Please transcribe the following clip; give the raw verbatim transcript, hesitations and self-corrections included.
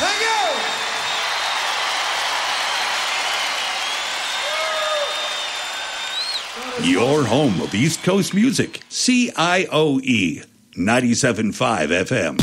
Thank you. Your home of East Coast music, C I O E, ninety-seven point five F M.